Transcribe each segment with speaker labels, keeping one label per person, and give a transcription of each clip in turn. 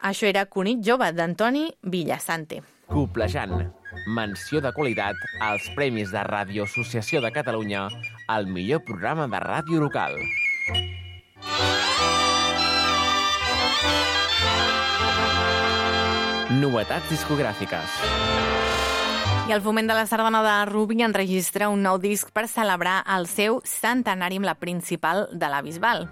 Speaker 1: Això era Conill jove, d'Antoni Villasante.
Speaker 2: Coplejant. Menció de qualitat als Premis de Ràdio Associació de Catalunya al millor programa de ràdio local. Novetats discogràfiques.
Speaker 1: I el Foment de la Sardana de Rubí enregistra un nou disc per celebrar el seu centenari amb la principal de la Bisbal.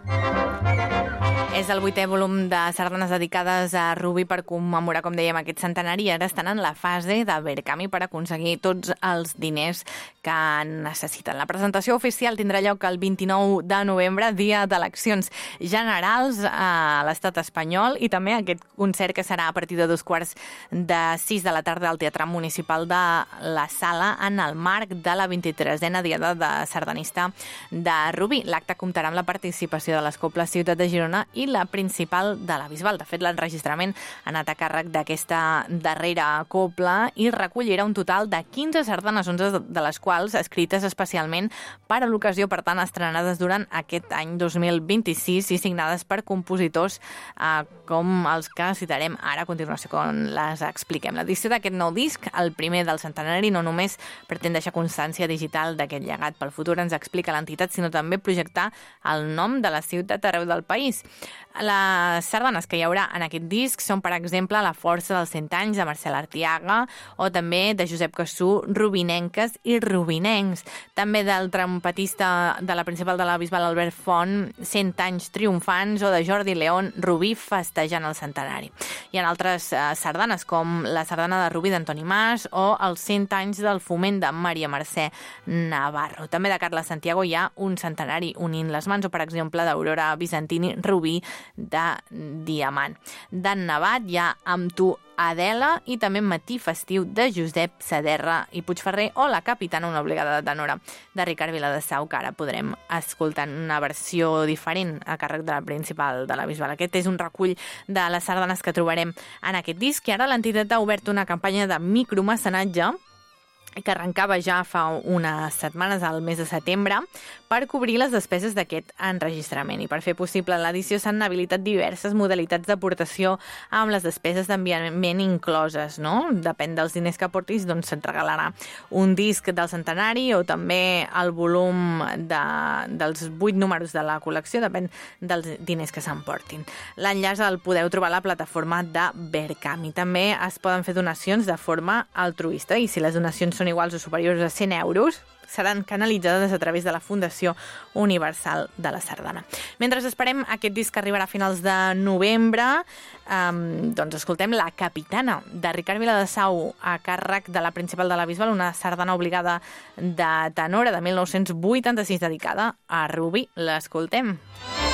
Speaker 1: És el 8è volum de sardanes dedicades a Rubí per commemorar, com dèiem, aquest centenari, i ara estan en la fase de Verkami per aconseguir tots els diners que necessiten. La presentació oficial tindrà lloc el 29 de novembre, dia d'eleccions generals a l'estat espanyol, i també aquest concert que serà a partir de 15:45 de la tarda al Teatre Municipal de la Sala en el marc de la 23a Diada de Sardanista de Rubí. L'acte comptarà amb la participació de les cobles Ciutat de Girona i la principal de la Bisbal. De fet, l'enregistrament ha anat a càrrec d'aquesta darrera copla i recollirà un total de 15 sardanes, 11 de les quals escrites especialment per a l'ocasió, per tant, estrenades durant aquest any 2026 i signades per compositors com els que citarem ara a continuació, quan les expliquem. L'edició d'aquest nou disc, el primer del centenari, no només pretén deixar constància digital d'aquest llegat pel futur, ens explica l'entitat, sinó també projectar el nom de la ciutat arreu del país. Les sardanes que hi haurà en aquest disc són, per exemple, La força dels 100 anys de Marcel Artiaga o també de Josep Cassú, Rubinenques i Rubinencs. També del trompetista de la principal de la Bisbal, Albert Font, 100 anys triomfants, o de Jordi León, Rubí festejant el centenari. Hi ha altres sardanes, com la sardana de Rubí d'Antoni Mas o els 100 anys del Foment de Maria Mercè Navarro. També de Carles Santiago hi ha un centenari unint les mans, o, per exemple, d'Aurora Bizantini, Rubí de Diamant. D'en Navat hi ha Amb tu, Adela, i també Matí festiu de Josep Saderra i Puigferrer, o La capitana, una obligada tenora de Ricard Viladesau, que ara podrem escoltar una versió diferent a càrrec de la principal de la Bisbal. Aquest és un recull de les sardanes que trobarem en aquest disc, i ara l'entitat ha obert una campanya de micromecenatge que arrencava ja fa unes setmanes, al mes de setembre, per cobrir les despeses d'aquest enregistrament. I per fer possible l'edició s'han habilitat diverses modalitats d'aportació amb les despeses d'enviament incloses, no? Depèn dels diners que aportis, doncs se't regalarà un disc del centenari o també el volum dels 8 números de la col·lecció, depèn dels diners que s'emportin. L'enllaç el podeu trobar a la plataforma de Verkami. També es poden fer donacions de forma altruista, i si les donacions són iguals o superiors a 100 euros, seran canalitzades a través de la Fundació Universal de la Sardana. Mentre esperem aquest disc que arribarà a finals de novembre, doncs escoltem La capitana, de Ricard Viladesau, a càrrec de la principal de la Bisbal, una sardana obligada de tenora de 1986 dedicada a Rubí. L'escoltem.